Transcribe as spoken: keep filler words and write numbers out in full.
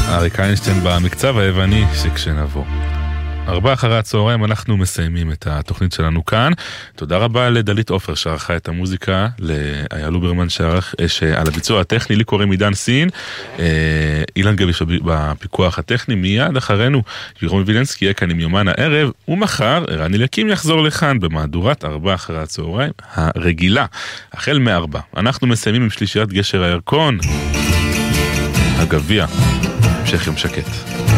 אריק איינשטיין במקצב היווני שכשנבוא. ארבע אחרי הצהריים אנחנו מסיימים את התוכנית שלנו כאן. תודה רבה לדלית אופר שערכה את המוזיקה, לאיה לוברמן שערך על הביצוע הטכני, לי קוראים עידן סין, אילן גביש בפיקוח הטכני. מיד אחרינו ירון וילנסקי יהיה כאן עם יומן הערב, ומחר ערן אליקים יחזור לכאן במהדורת ארבע אחרי הצהריים הרגילה, החל מארבע. אנחנו מסיימים עם שלישיית גשר הירקון, הגביע. המשך יום שקט.